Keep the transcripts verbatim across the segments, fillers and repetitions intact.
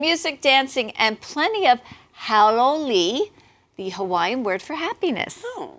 Music, dancing, and plenty of haloli, the Hawaiian word for happiness. Oh.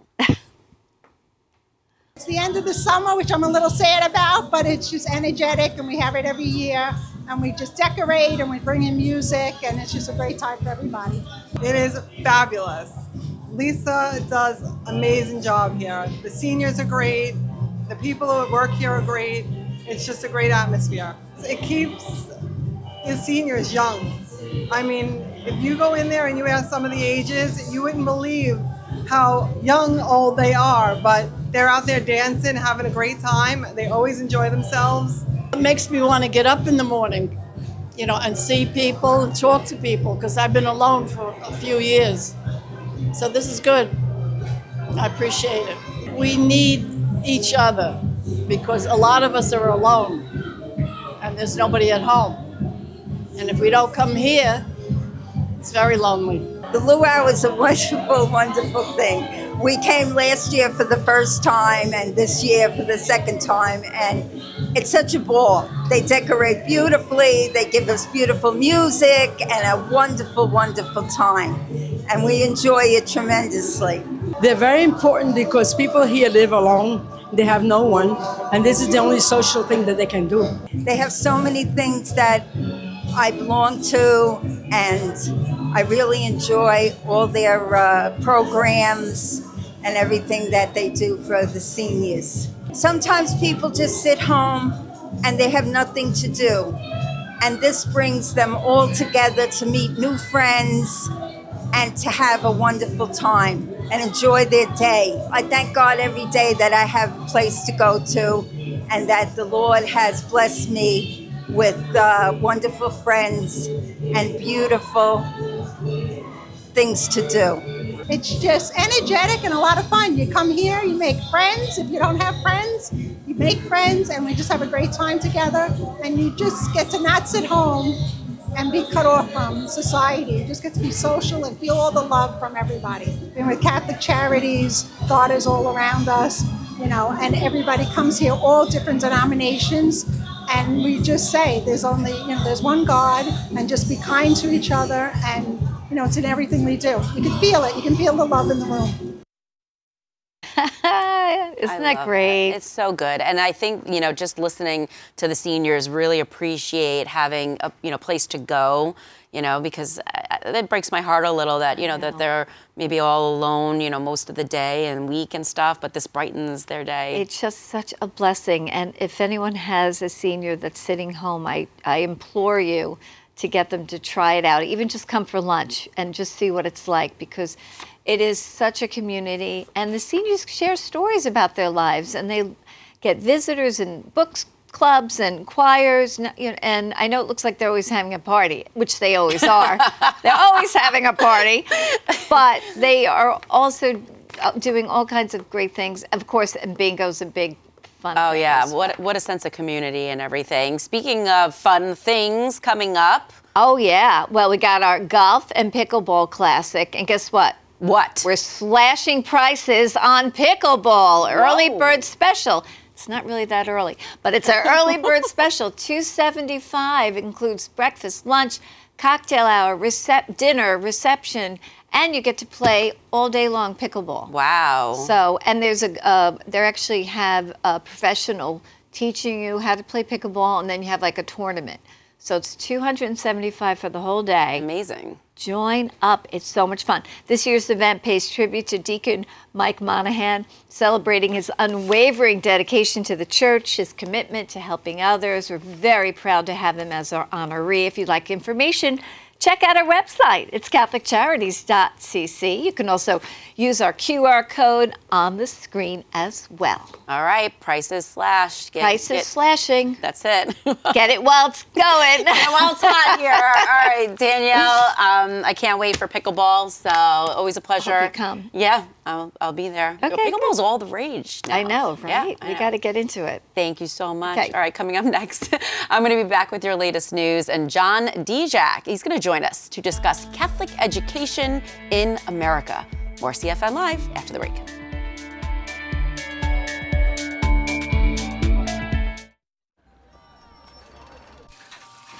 It's the end of the summer, which I'm a little sad about, but it's just energetic, and we have it every year. And we just decorate, and we bring in music, and it's just a great time for everybody. It is fabulous. Lisa does an amazing job here. The seniors are great. The people who work here are great. It's just a great atmosphere. It keeps the seniors young. I mean, if you go in there and you ask some of the ages, you wouldn't believe how young old they are, but they're out there dancing, having a great time. They always enjoy themselves. It makes me want to get up in the morning, you know, and see people and talk to people, because I've been alone for a few years. So this is good. I appreciate it. We need each other because a lot of us are alone and there's nobody at home. And if we don't come here, it's very lonely. The luau is a wonderful, wonderful thing. We came last year for the first time and this year for the second time, and it's such a ball. They decorate beautifully, they give us beautiful music and a wonderful, wonderful time. And we enjoy it tremendously. They're very important because people here live alone. They have no one, and this is the only social thing that they can do. They have so many things that I belong to, and I really enjoy all their uh, programs and everything that they do for the seniors. Sometimes people just sit home and they have nothing to do, and this brings them all together to meet new friends and to have a wonderful time and enjoy their day. I thank God every day that I have a place to go to and that the Lord has blessed me with uh, wonderful friends and beautiful things to do. It's just energetic and a lot of fun. You come here, you make friends. If you don't have friends, you make friends, and we just have a great time together. And you just get to not sit home and be cut off from society. You just get to be social and feel all the love from everybody. And with Catholic Charities, God is all around us, you know, and everybody comes here, all different denominations. And we just say there's only, you know, there's one God, and just be kind to each other, and, you know, it's in everything we do. You can feel it. You can feel the love in the room. Isn't that great? That. It's so good. And I think, you know, just listening to the seniors really appreciate having a, you know, place to go, you know, because it breaks my heart a little that, you know, know, that they're maybe all alone, you know, most of the day and week and stuff, but this brightens their day. It's just such a blessing. And if anyone has a senior that's sitting home, I, I implore you to get them to try it out. Even just come for lunch and just see what it's like, because it is such a community, and the seniors share stories about their lives, and they get visitors and books clubs and choirs, and I know it looks like they're always having a party, which they always are. They're always having a party, but they are also doing all kinds of great things. Of course, and bingo's a big fun Oh thing yeah, as what, what a sense of community and everything. Speaking of fun things coming up. Oh yeah, well, we got our golf and pickleball classic, and guess what? What? We're slashing prices on pickleball. Early Whoa. bird special. It's not really that early, but it's our early bird special. two seventy-five includes breakfast, lunch, cocktail hour, recep dinner, reception, and you get to play all day long pickleball. Wow. So, and there's a, uh, they actually have a professional teaching you how to play pickleball, and then you have like a tournament. So it's two hundred seventy-five for the whole day. Amazing. Join up. It's so much fun. This year's event pays tribute to Deacon Mike Monahan, celebrating his unwavering dedication to the church, his commitment to helping others. We're very proud to have him as our honoree. If you'd like information, check out our website. It's catholic charities dot c c. You can also use our Q R code on the screen as well. All right, prices slashed. Get, Prices get, slashing. That's it. Get it while it's going. Well, it's hot here. All right, Danielle, um, I can't wait for pickleball, so always a pleasure. Hope you come. Yeah, I'll, I'll be there. Okay, Pickleball's all the rage now. I know, right? Yeah, We got to get into it. Thank you so much. Okay. All right, coming up next, I'm going to be back with your latest news, and John Dijak, he's going to join us to discuss Catholic education in America. More C F N Live after the break.